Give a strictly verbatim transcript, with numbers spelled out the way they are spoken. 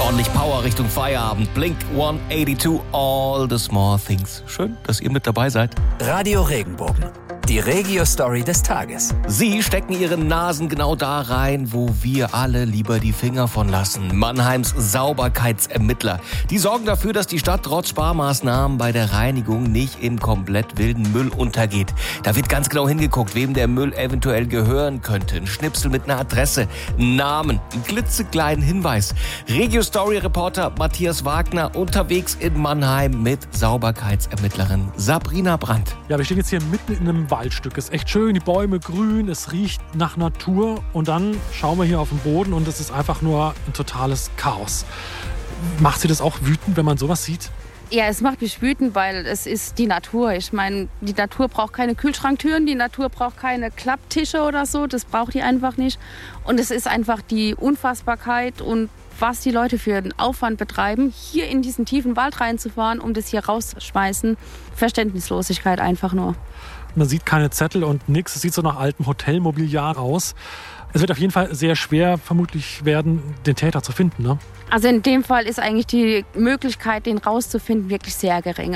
Ordentlich Power Richtung Feierabend. Blink hundertzweiundachtzig, All the Small Things. Schön, dass ihr mit dabei seid. Radio Regenbogen. Die Regio-Story des Tages. Sie stecken ihre Nasen genau da rein, wo wir alle lieber die Finger von lassen. Mannheims Sauberkeitsermittler. Die sorgen dafür, dass die Stadt trotz Sparmaßnahmen bei der Reinigung nicht im komplett wilden Müll untergeht. Da wird ganz genau hingeguckt, wem der Müll eventuell gehören könnte. Ein Schnipsel mit einer Adresse, einen Namen, einen klitzekleinen Hinweis. Regio-Story-Reporter Matthias Wagner unterwegs in Mannheim mit Sauberkeitsermittlerin Sabrina Brandt. Ja, wir stehen jetzt hier mitten in einem Waldstück. Es ist echt schön, die Bäume grün, es riecht nach Natur. Und dann schauen wir hier auf den Boden und es ist einfach nur ein totales Chaos. Macht Sie das auch wütend, wenn man sowas sieht? Ja, es macht mich wütend, weil es ist die Natur. Ich meine, die Natur braucht keine Kühlschranktüren, die Natur braucht keine Klapptische oder so. Das braucht die einfach nicht. Und es ist einfach die Unfassbarkeit und was die Leute für einen Aufwand betreiben, hier in diesen tiefen Wald reinzufahren, um das hier rauszuschmeißen. Verständnislosigkeit einfach nur. Man sieht keine Zettel und nichts. Es sieht so nach altem Hotelmobiliar aus. Es wird auf jeden Fall sehr schwer vermutlich werden, den Täter zu finden, ne? Also in dem Fall ist eigentlich die Möglichkeit, den rauszufinden, wirklich sehr gering.